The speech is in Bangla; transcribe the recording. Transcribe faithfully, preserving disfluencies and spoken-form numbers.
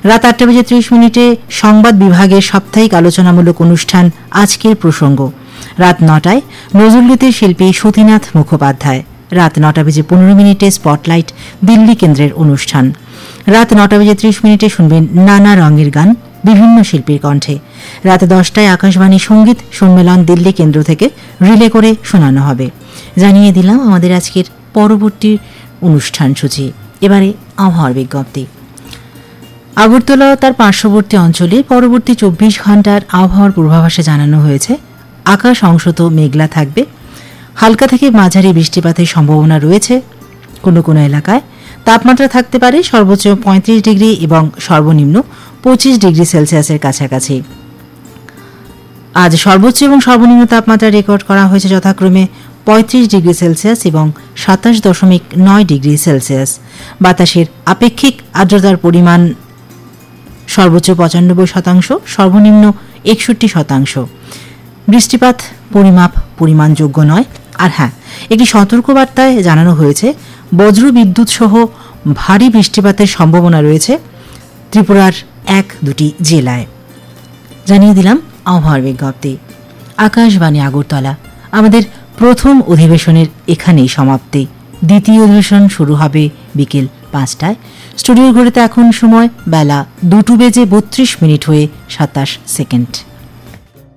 রাত আটটা বেজে ত্রিশ মিনিটে সংবাদ বিভাগের সাপ্তাহিক আলোচনামূলক অনুষ্ঠান আজকের প্রসঙ্গ। রাত নটায় নজরুলগীতির শিল্পী সতীনাথ মুখোপাধ্যায়। রাত নটা বেজে পনেরো মিনিটে স্পটলাইট দিল্লি কেন্দ্রের অনুষ্ঠান। রাত নটা বেজে ত্রিশ মিনিটে শুনবেন নানা রঙের গান বিভিন্ন শিল্পীর কণ্ঠে। রাত দশটায় আকাশবাণী সঙ্গীত সম্মেলন দিল্লি কেন্দ্র থেকে রিলে করে শোনানো হবে। জানিয়ে দিলাম আমাদের আজকের পরবর্তী অনুষ্ঠান সূচি। এবারে আবহাওয়ার বিজ্ঞপ্তি। আগরতলা ও তার পার্শ্ববর্তী অঞ্চলে পরবর্তী চব্বিশ ঘন্টার আবহাওয়ার পূর্বাভাসে জানানো হয়েছে আকাশ অংশত মেঘলা থাকবে, হালকা থেকে মাঝারি বৃষ্টিপাতের সম্ভাবনা রয়েছে। কোনো কোনো এলাকায় তাপমাত্রা থাকতে পারে সর্বোচ্চ পঁয়ত্রিশ ডিগ্রি এবং সর্বনিম্ন পঁচিশ ডিগ্রি সেলসিয়াসের কাছাকাছি। আজ সর্বোচ্চ এবং সর্বনিম্ন তাপমাত্রা রেকর্ড করা হয়েছে যথাক্রমে পঁয়ত্রিশ ডিগ্রি সেলসিয়াস এবং সাতাশ দশমিক নয় ডিগ্রি সেলসিয়াস। বাতাসের আপেক্ষিক আর্দ্রতার পরিমাণ সর্বোচ্চ পঁচানব্বই শতাংশ, সর্বনিম্ন একষট্টি শতাংশ। বৃষ্টিপাত পরিমাপ পরিমাণযোগ্য নয়। আর হ্যাঁ, একটি সতর্কবার্তায় জানানো হয়েছে বজ্র বিদ্যুৎ সহ ভারী বৃষ্টিপাতের সম্ভাবনা রয়েছে ত্রিপুরার এক দুটি জেলায়। জানিয়ে দিলাম আবহাওয়ার বিজ্ঞপ্তি। আকাশবাণী আগরতলা। আমাদের প্রথম অধিবেশনের এখানেই সমাপ্তি। দ্বিতীয় অধিবেশন শুরু হবে বিকেল পাঁচটায়। স্টুডিওর ঘড়িতে এখন সময় বেলা দুটো বেজে বত্রিশ মিনিট হয়ে সাতাশ সেকেন্ড।